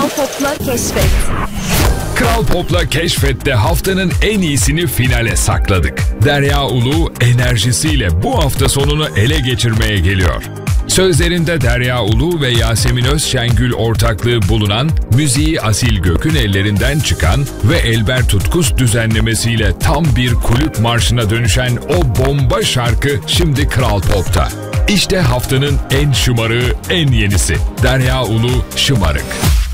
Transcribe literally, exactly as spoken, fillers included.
Kral Pop'la Keşfet. Kral Pop'la Keşfet'te haftanın en iyisini finale sakladık. Derya Ulu enerjisiyle bu hafta sonunu ele geçirmeye geliyor. Sözlerinde Derya Ulu ve Yasemin Özşengül ortaklığı bulunan, müziği Asil Gök'ün ellerinden çıkan ve Elber Tutkus düzenlemesiyle tam bir kulüp marşına dönüşen o bomba şarkı şimdi Kral Pop'ta. İşte haftanın en şımarığı, en yenisi. Derya Ulu, Şımarık.